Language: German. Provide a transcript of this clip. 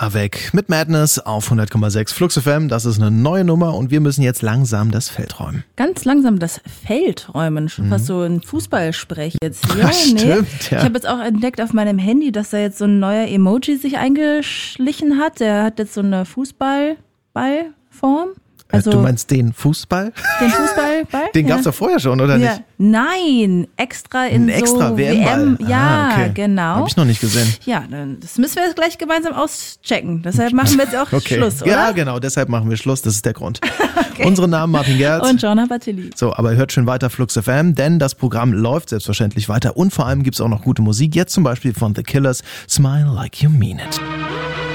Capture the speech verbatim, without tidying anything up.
Avec mit Madness auf hundert Komma sechs Flux F M. Das ist eine neue Nummer und wir müssen jetzt langsam das Feld räumen. Ganz langsam das Feld räumen. Schon mhm. fast so ein Fußballsprech jetzt hier. Ja, stimmt, nee. ja. Ich habe jetzt auch entdeckt auf meinem Handy, dass da jetzt so ein neuer Emoji sich eingeschlichen hat. Der hat jetzt so eine Fußballballform. Also du meinst den Fußball? Den Fußballball? Den ja. gab's doch vorher schon, oder ja. nicht? Nein, extra in Ein extra so W M-Ball. W M. Ja, ah, okay. genau. Hab ich noch nicht gesehen. Ja, das müssen wir jetzt gleich gemeinsam auschecken. Deshalb machen wir jetzt auch okay. Schluss, oder? Ja, genau, deshalb machen wir Schluss. Das ist der Grund. Okay. Unsere Namen Martin Gerz und Joanna Battili. So, aber hört schön weiter Flux F M, denn das Programm läuft selbstverständlich weiter und vor allem gibt's auch noch gute Musik. Jetzt zum Beispiel von The Killers, Smile Like You Mean It.